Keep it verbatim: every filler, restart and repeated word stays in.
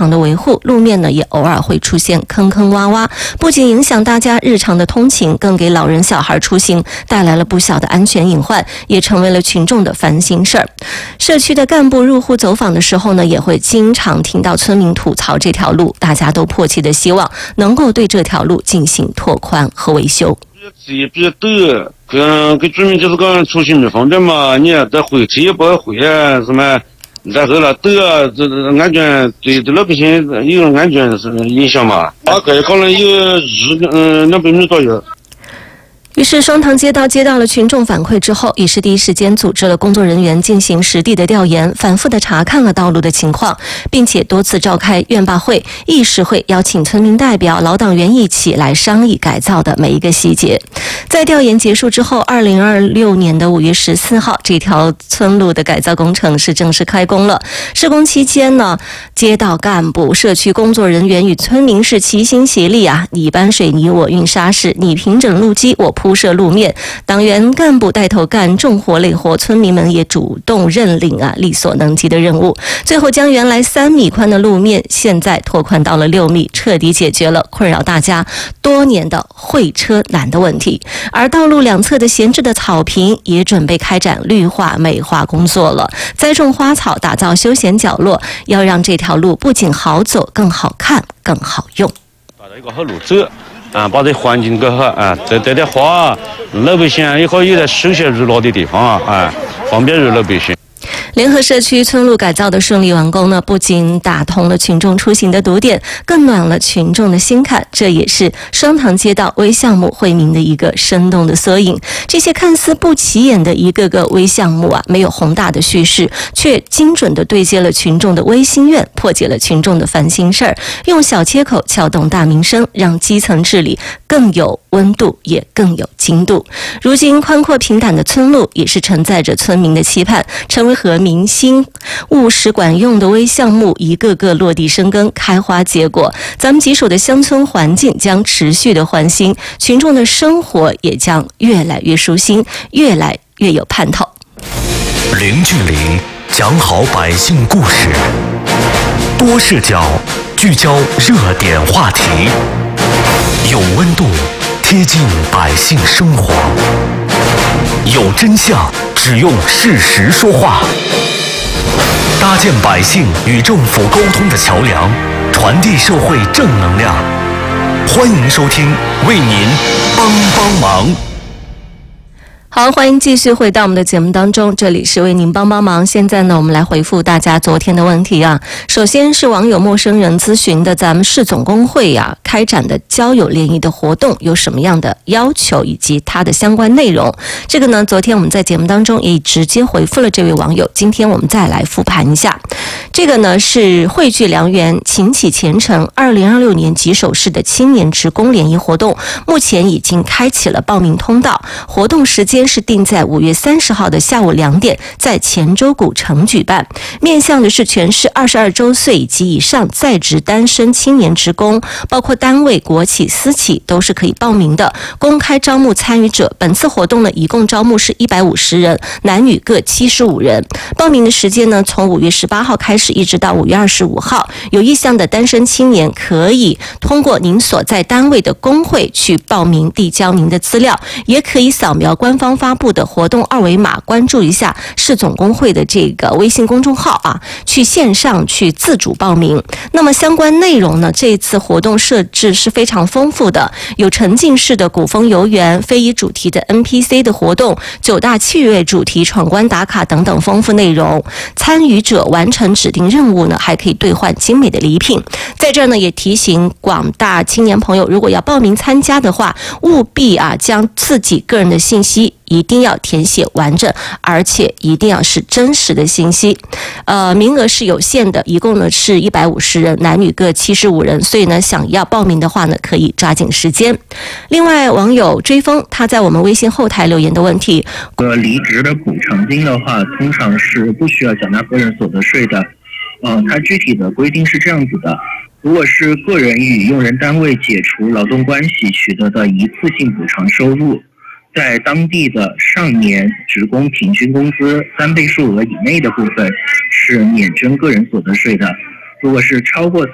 常的维护，路面呢也偶尔会出现坑坑洼洼，不仅影响大家日常的通勤，更给老人小孩出行带来了不小的安全隐患，也成为了群众的烦心事儿。社区的干部入户走访的时候呢，也会经常听到村民吐槽这条路，大家都迫切的希望能够对这条路进行拓宽和维修。 也比较陡，跟跟居民就是讲出行不方便嘛，你要在回车也不好回啊，什么，然后了陡啊，这这安全对对老百姓有安全是影响嘛，大概可能有日嗯两百米左右。 于是双塘街道接到了群众反馈之后，也是第一时间组织了工作人员进行实地的调研，反复的查看了道路的情况，并且多次召开院坝会、议事会，邀请村民代表、老党员一起来商议改造的每一个细节。在调研结束之后，二零二六年的五月十四号，这条村路的改造工程是正式开工了。施工期间呢，街道干部、社区工作人员与村民是齐心协力啊，你搬水泥，我运沙石；你平整路基，我铺设路面，党员干部带头干重活累活，村民们也主动认领啊力所能及的任务，最后将原来三米宽的路面现在拓宽到了六米，彻底解决了困扰大家多年的会车难的问题。而道路两侧的闲置的草坪也准备开展绿化美化工作了，栽种花草，打造休闲角落，要让这条路不仅好走，更好看，更好用， 把这个好路走啊，把这环境搞好啊，这这点花，老百姓也可以在休闲娱乐的地方啊，方便于老百姓。 联合社区村路改造的顺利完工呢，不仅打通了群众出行的堵点，更暖了群众的心坎。这也是双塘街道微项目惠民的一个生动的缩影。这些看似不起眼的一个个微项目啊，没有宏大的叙事，却精准地对接了群众的微心愿，破解了群众的烦心事儿，用小切口撬动大民生，让基层治理更有温度，也更有精度。如今宽阔平坦的村路，也是承载着村民的期盼，成为和民心务实管用的微项目，一个个落地生根，开花结果。咱们吉首的乡村环境将持续的焕新，群众的生活也将越来越舒心，越来越有盼头。 零距离讲好百姓故事，多视角聚焦热点话题，有温度贴近百姓生活，有真相只用事实说话，搭建百姓与政府沟通的桥梁，传递社会正能量。欢迎收听，为您帮帮忙。 好，欢迎继续回到我们的节目当中，这里是为您帮帮忙。现在呢，我们来回复大家昨天的问题啊。首先是网友陌生人咨询的，咱们市总工会啊开展的交友联谊的活动有什么样的要求以及它的相关内容。这个呢，昨天我们在节目当中也直接回复了这位网友，今天我们再来复盘一下。这个呢是汇聚良缘，勤启前程二零二六年吉首市的青年职工联谊活动，目前已经开启了报名通道，活动时间是定在五月三十号的下午两点，在黔州古城举办。面向的是全市二十二周岁以及以上在职单身青年职工，包括单位、国企、私企都是可以报名的。公开招募参与者，本次活动呢一共招募是一百五十人，男女各七十五人。报名的时间呢从五月十八号开始，一直到五月二十五号。有意向的单身青年可以通过您所在单位的工会去报名，递交您的资料，也可以扫描官方发布的活动二维码，关注一下市总工会的这个微信公众号啊，去线上去自主报名。那么相关内容呢，这一次活动设置是非常丰富的，有沉浸式的古风游园、非遗主题的 N P C 的活动、九大趣味主题闯关打卡等等丰富内容。参与者完成指定任务呢，还可以兑换精美的礼品。在这儿呢，也提醒广大青年朋友，如果要报名参加的话，务必啊将自己个人的信息一定要填写完整，而且一定要是真实的信息。呃，名额是有限的，一共呢是一百五十人，男女各七十五人，所以呢，想要报名的话呢，可以抓紧时间。另外，网友追风他在我们微信后台留言的问题， 呃，离职的补偿金的话，通常是不需要缴纳个人所得税的。呃，它具体的规定是这样子的：如果是个人与用人单位解除劳动关系取得的一次性补偿收入，在当地的上年职工平均工资三倍数额以内的部分是免征个人所得税的。如果是超过